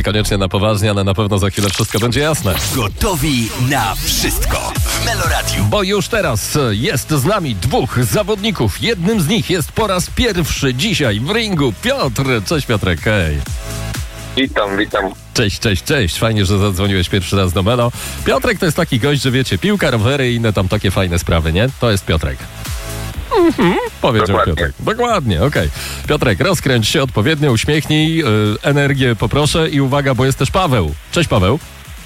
Niekoniecznie na poważnie, ale na pewno za chwilę wszystko będzie jasne. Gotowi na wszystko w Meloradiu. Bo już teraz jest z nami dwóch zawodników. Jednym z nich jest po raz pierwszy dzisiaj w ringu Piotr. Cześć Piotrek, hej. Witam. Cześć. Fajnie, że zadzwoniłeś pierwszy raz do Melo. Piotrek to jest taki gość, że wiecie, piłka, rowery i inne tam takie fajne sprawy, nie? To jest Piotrek. Powiedział Dokładnie. Piotrek. Dokładnie, okej. Piotrek, rozkręć się odpowiednio, uśmiechnij, energię poproszę i uwaga, bo jest też Paweł. Cześć Paweł.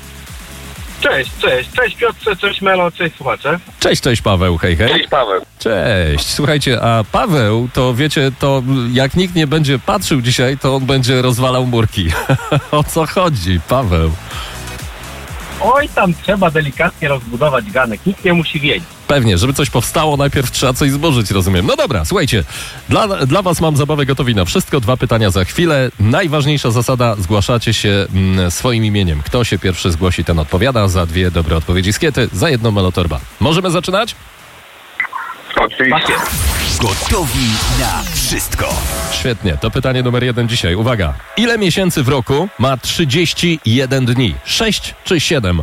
Cześć Piotrze, cześć Melo, cześć słuchacze. Cześć Paweł, hej. Cześć Paweł. Cześć. Słuchajcie, a Paweł, to wiecie, to jak nikt nie będzie patrzył dzisiaj, to on będzie rozwalał murki. O co chodzi, Paweł? Oj, tam trzeba delikatnie rozbudować ganek, nikt nie musi wiedzieć. Pewnie, żeby coś powstało, najpierw trzeba coś zburzyć, rozumiem. No dobra, słuchajcie, dla was mam zabawę gotowi na wszystko. 2 pytania za chwilę. Najważniejsza zasada, zgłaszacie się swoim imieniem. Kto się pierwszy zgłosi, ten odpowiada. Za 2 dobre odpowiedzi z kiety, za 1 melotorba. Możemy zaczynać? Oczywiście. Gotowi na wszystko. Świetnie, to pytanie numer 1 dzisiaj. Uwaga, ile miesięcy w roku ma 31 dni? 6 czy 7?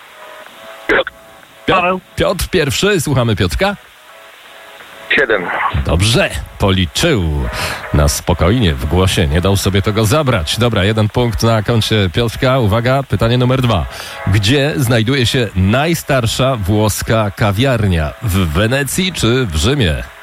Paweł. Piotr pierwszy, słuchamy Piotrka. 7. Dobrze, policzył na spokojnie w głosie, nie dał sobie tego zabrać. Dobra, 1 punkt na koncie Piotrka. Uwaga, pytanie numer 2. Gdzie znajduje się najstarsza włoska kawiarnia? W Wenecji czy w Rzymie?